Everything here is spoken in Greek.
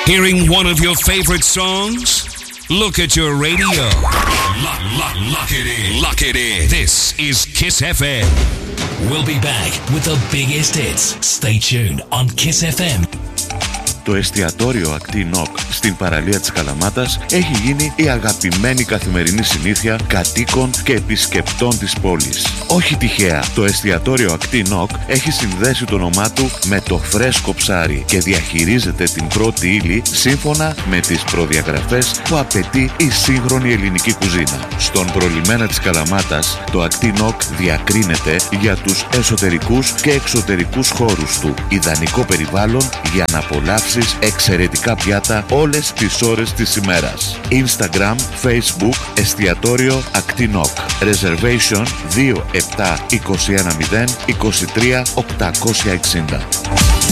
Hearing one of your favorite songs? Look at your radio. Lock it in. Lock it in. This is Kiss FM. We'll be back with the biggest hits. Stay tuned on Kiss FM. Το εστιατόριο Ακτή Νοκ στην παραλία της Καλαμάτας έχει γίνει η αγαπημένη καθημερινή συνήθεια κατοίκων και επισκεπτών της πόλης. Όχι τυχαία, το εστιατόριο Ακτή Νοκ έχει συνδέσει το όνομά του με το φρέσκο ψάρι και διαχειρίζεται την πρώτη ύλη σύμφωνα με τις προδιαγραφές που απαιτεί η σύγχρονη ελληνική κουζίνα. Στον προλιμένα της Καλαμάτας, το Ακτή Νοκ διακρίνεται για τους εσωτερικούς και εξωτερικούς χώρους του, ιδανικό περιβάλλον για να απολαύσει εξαιρετικά πιάτα όλες τις ώρες της ημέρας. Instagram, Facebook, εστιατόριο Ακτή Νοκ. Reservation 27 21 0 23 860.